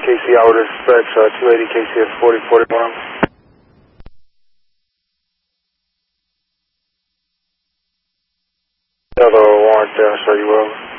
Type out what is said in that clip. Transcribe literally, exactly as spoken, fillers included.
K C hour dispatch, uh, two eighty K C S forty forty-one. Hello, warrant, uh, show you over.